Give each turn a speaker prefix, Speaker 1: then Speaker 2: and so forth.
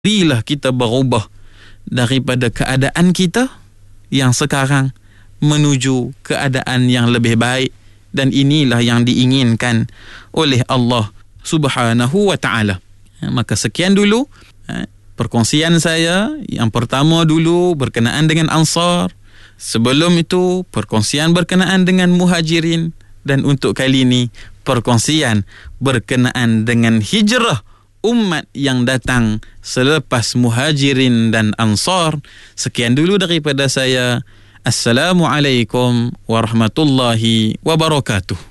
Speaker 1: Marilah kita berubah daripada keadaan kita yang sekarang menuju keadaan yang lebih baik, dan inilah yang diinginkan oleh Allah Subhanahu wa ta'ala. Maka sekian dulu perkongsian saya. Yang pertama dulu berkenaan dengan Ansar. Sebelum itu perkongsian berkenaan dengan Muhajirin, dan untuk kali ini perkongsian berkenaan dengan hijrah umat yang datang selepas Muhajirin dan Ansar. Sekian dulu daripada saya. Assalamualaikum warahmatullahi wabarakatuh.